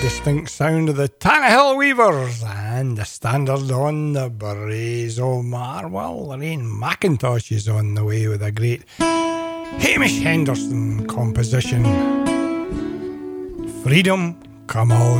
distinct sound of the Tannahill Weavers and the standard on the Brazo Marwell. Lorraine McIntosh is on the way with a great Hamish Henderson composition. Freedom, come all